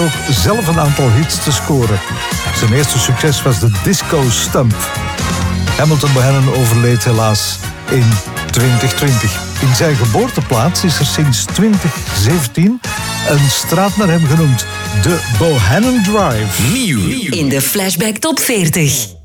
ook zelf een aantal hits te scoren. Zijn eerste succes was de Disco Stump. Hamilton Bohannon overleed helaas in 2020. In zijn geboorteplaats is er sinds 2017 een straat naar hem genoemd. De Bohannon Drive. Nieuw in de Flashback Top 40.